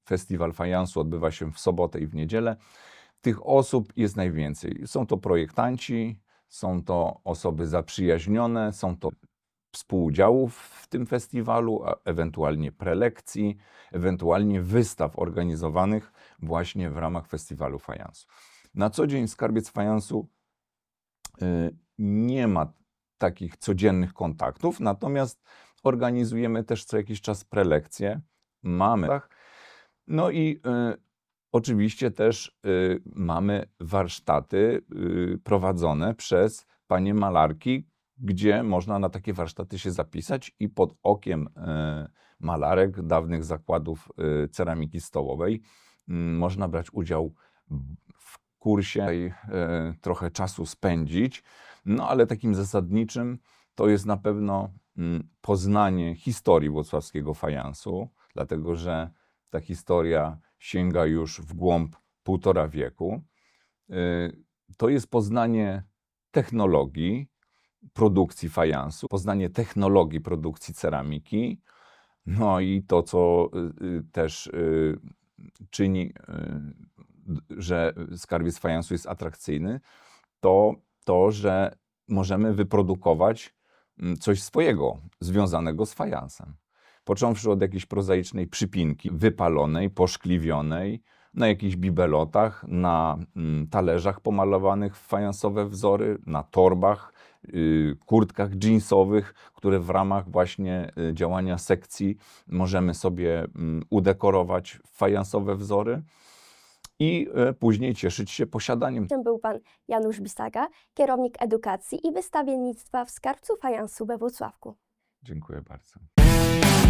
Festiwal Fajansu odbywa się w sobotę i w niedzielę. Tych osób jest najwięcej. Są to projektanci, są to osoby zaprzyjaźnione, są to współudziałów w tym festiwalu, a ewentualnie prelekcji, ewentualnie wystaw organizowanych właśnie w ramach Festiwalu Fajansu. Na co dzień Skarbiec Fajansu nie ma takich codziennych kontaktów, natomiast organizujemy też co jakiś czas prelekcje. No i oczywiście też mamy warsztaty prowadzone przez panie malarki, gdzie można na takie warsztaty się zapisać i pod okiem malarek dawnych zakładów ceramiki stołowej można brać udział w kursie i trochę czasu spędzić. No ale takim zasadniczym to jest na pewno poznanie historii włocławskiego fajansu, dlatego że ta historia sięga już w głąb 1,5 wieku. To jest poznanie technologii produkcji fajansu, poznanie technologii produkcji ceramiki, no i to, co też czyni, że Skarbiec Fajansu jest atrakcyjny, to, że możemy wyprodukować coś swojego, związanego z fajansem. Począwszy od jakiejś prozaicznej przypinki, wypalonej, poszkliwionej, na jakichś bibelotach, na talerzach pomalowanych w fajansowe wzory, na torbach, kurtkach jeansowych, które w ramach właśnie działania sekcji możemy sobie udekorować w fajansowe wzory i później cieszyć się posiadaniem. Był pan Janusz Bisaga, kierownik edukacji i wystawiennictwa w Skarbcu Fajansu we Włocławku. Dziękuję bardzo.